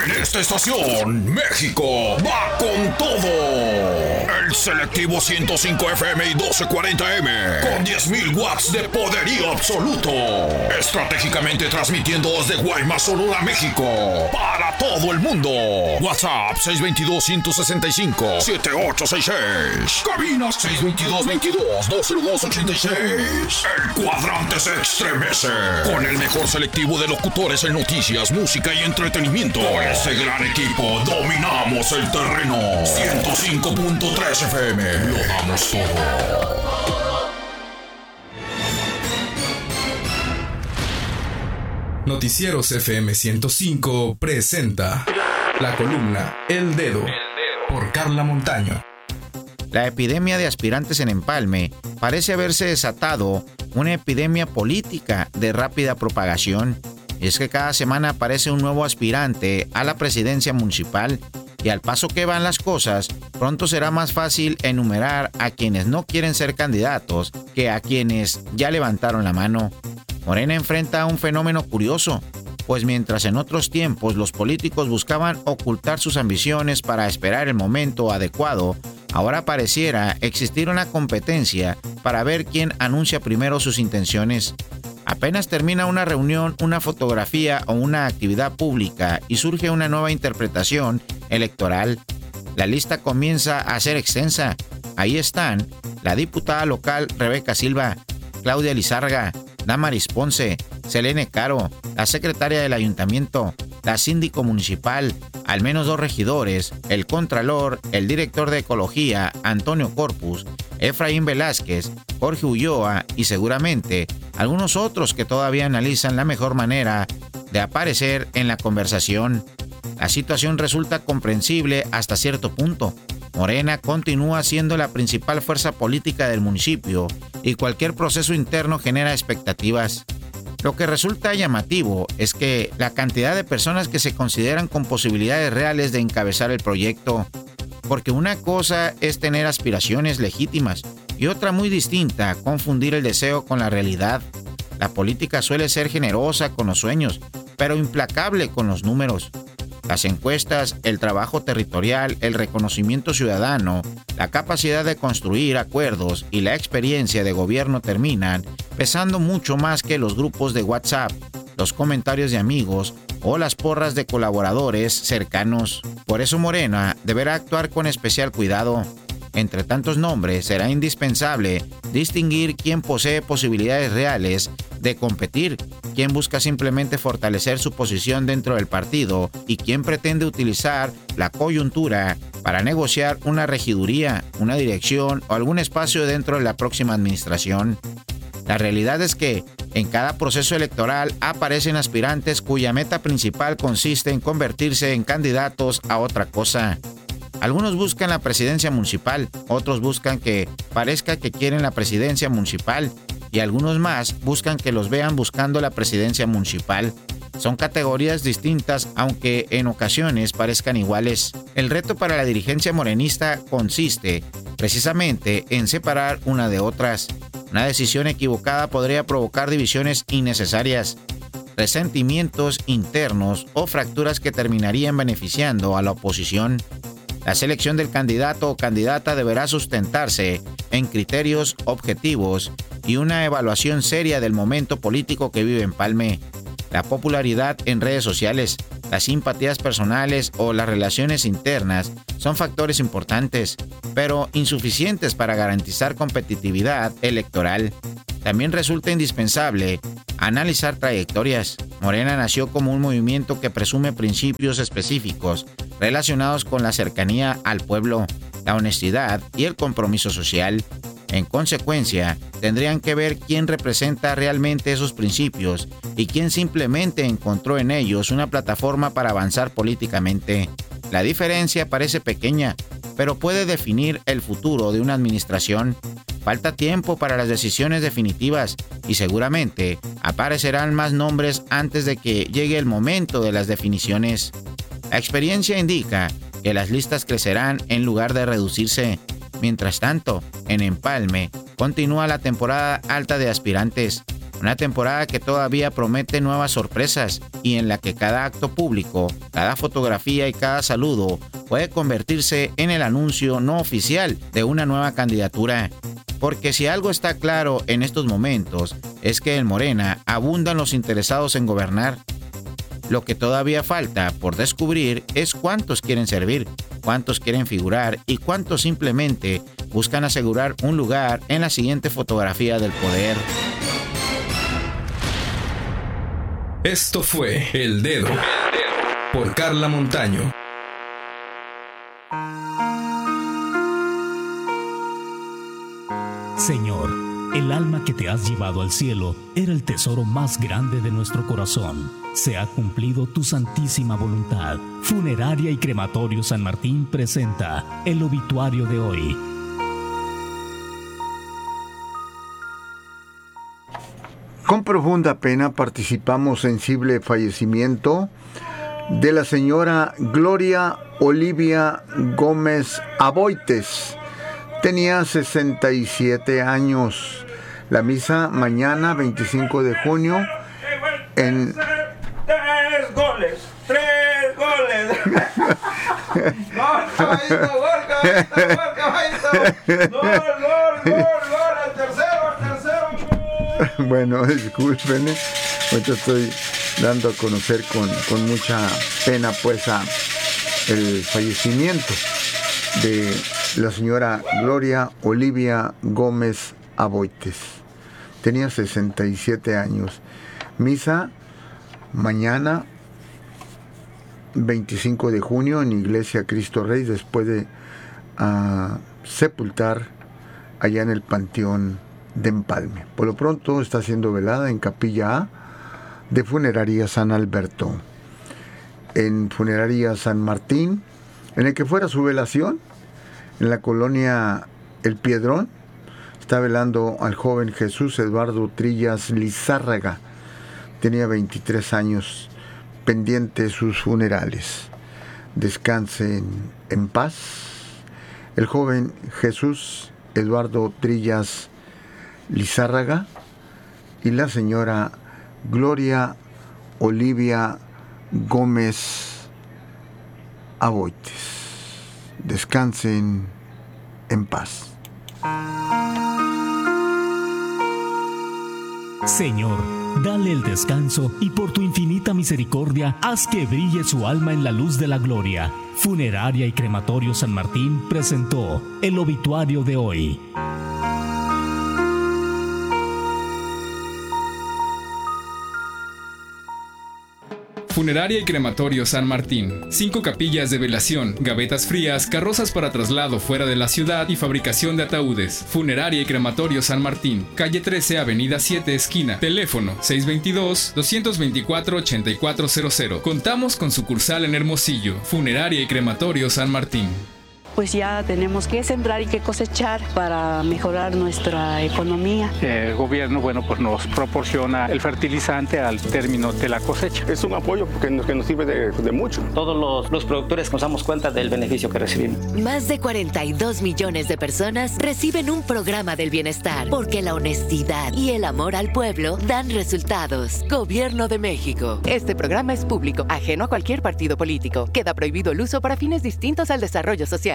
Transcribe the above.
En esta estación, México va con todo. El selectivo 105 FM y 1240M, con 10.000 watts de poderío absoluto. Estratégicamente transmitiendo desde Guaymas, Sonora, México, para todo el mundo. WhatsApp 622-165-7866. Cabina 622-22-202-86. El cuadrante se estremece con el mejor selectivo de locutores en noticias, música y entretenimiento. Con ese gran equipo dominamos el terreno. 105.3 FM, lo damos todo. Noticieros FM 105 presenta la columna El Dedo por Carla Montaño. La epidemia de aspirantes en Empalme parece haberse desatado una epidemia política de rápida propagación. Es que cada semana aparece un nuevo aspirante a la presidencia municipal y al paso que van las cosas, pronto será más fácil enumerar a quienes no quieren ser candidatos que a quienes ya levantaron la mano. Morena enfrenta un fenómeno curioso, pues mientras en otros tiempos los políticos buscaban ocultar sus ambiciones para esperar el momento adecuado, ahora pareciera existir una competencia para ver quién anuncia primero sus intenciones. Apenas termina una reunión, una fotografía o una actividad pública y surge una nueva interpretación electoral. La lista comienza a ser extensa. Ahí están la diputada local Rebeca Silva, Claudia Lizárraga, Damaris Ponce, Selene Caro, la secretaria del ayuntamiento, la síndico municipal, al menos 2 regidores, el contralor, el director de ecología, Antonio Corpus, Efraín Velázquez, Jorge Ulloa y seguramente algunos otros que todavía analizan la mejor manera de aparecer en la conversación. La situación resulta comprensible hasta cierto punto. Morena continúa siendo la principal fuerza política del municipio y cualquier proceso interno genera expectativas. Lo que resulta llamativo es que la cantidad de personas que se consideran con posibilidades reales de encabezar el proyecto, porque una cosa es tener aspiraciones legítimas y otra muy distinta, confundir el deseo con la realidad. La política suele ser generosa con los sueños, pero implacable con los números. Las encuestas, el trabajo territorial, el reconocimiento ciudadano, la capacidad de construir acuerdos y la experiencia de gobierno terminan pesando mucho más que los grupos de WhatsApp, los comentarios de amigos o las porras de colaboradores cercanos. Por eso Morena deberá actuar con especial cuidado. Entre tantos nombres, será indispensable distinguir quién posee posibilidades reales de competir, quién busca simplemente fortalecer su posición dentro del partido y quién pretende utilizar la coyuntura para negociar una regiduría, una dirección o algún espacio dentro de la próxima administración. La realidad es que en cada proceso electoral aparecen aspirantes cuya meta principal consiste en convertirse en candidatos a otra cosa. Algunos buscan la presidencia municipal, otros buscan que parezca que quieren la presidencia municipal y algunos más buscan que los vean buscando la presidencia municipal. Son categorías distintas, aunque en ocasiones parezcan iguales. El reto para la dirigencia morenista consiste precisamente en separar una de otras. Una decisión equivocada podría provocar divisiones innecesarias, resentimientos internos o fracturas que terminarían beneficiando a la oposición. La selección del candidato o candidata deberá sustentarse en criterios objetivos y una evaluación seria del momento político que vive Empalme. La popularidad en redes sociales, las simpatías personales o las relaciones internas son factores importantes, pero insuficientes para garantizar competitividad electoral. También resulta indispensable analizar trayectorias. Morena nació como un movimiento que presume principios específicos relacionados con la cercanía al pueblo, la honestidad y el compromiso social. En consecuencia, tendrían que ver quién representa realmente esos principios y quién simplemente encontró en ellos una plataforma para avanzar políticamente. La diferencia parece pequeña, pero puede definir el futuro de una administración. Falta tiempo para las decisiones definitivas y seguramente aparecerán más nombres antes de que llegue el momento de las definiciones. La experiencia indica que las listas crecerán en lugar de reducirse. Mientras tanto, en Empalme continúa la temporada alta de aspirantes. Una temporada que todavía promete nuevas sorpresas y en la que cada acto público, cada fotografía y cada saludo puede convertirse en el anuncio no oficial de una nueva candidatura. Porque si algo está claro en estos momentos es que en Morena abundan los interesados en gobernar. Lo que todavía falta por descubrir es cuántos quieren servir, cuántos quieren figurar y cuántos simplemente buscan asegurar un lugar en la siguiente fotografía del poder. Esto fue El Dedo por Carla Montaño. Señor, el alma que te has llevado al cielo era el tesoro más grande de nuestro corazón. Se ha cumplido tu santísima voluntad. Funeraria y Crematorio San Martín presenta el obituario de hoy. Con profunda pena participamos sensible fallecimiento de la señora Gloria Olivia Gómez Aboites. Tenía 67 años. La misa mañana 25 de junio en... ¡Tres goles! ¡Gol, caballito! ¡Gol! ¡El tercero! Bueno, discúlpenme, ahorita estoy dando a conocer con mucha pena pues el fallecimiento de la señora Gloria Olivia Gómez Aboites. Tenía 67 años. Misa mañana 25 de junio en Iglesia Cristo Rey, después de sepultar allá en el Panteón de Empalme. Por lo pronto está siendo velada en Capilla A de Funeraria San Alberto. En Funeraria San Martín, en el que fuera su velación, en la colonia El Piedrón, está velando al joven Jesús Eduardo Trillas Lizárraga. Tenía 23 años, pendientes sus funerales. Descansen en paz el joven Jesús Eduardo Trillas Lizárraga y la señora Gloria Olivia Gómez Aboites. Descansen en paz. Señor, dale el descanso y por tu infinita misericordia haz que brille su alma en la luz de la gloria. Funeraria y Crematorio San Martín presentó el obituario de hoy. Funeraria y Crematorio San Martín. 5 capillas de velación, gavetas frías, carrozas para traslado fuera de la ciudad y fabricación de ataúdes. Funeraria y Crematorio San Martín. Calle 13, Avenida 7, esquina. Teléfono 622-224-8400. Contamos con sucursal en Hermosillo. Funeraria y Crematorio San Martín. Pues ya tenemos que sembrar y que cosechar para mejorar nuestra economía. El gobierno, pues nos proporciona el fertilizante al término de la cosecha. Es un apoyo que nos sirve de mucho. Todos los productores nos damos cuenta del beneficio que recibimos. Más de 42 millones de personas reciben un programa del bienestar, porque la honestidad y el amor al pueblo dan resultados. Gobierno de México. Este programa es público, ajeno a cualquier partido político. Queda prohibido el uso para fines distintos al desarrollo social.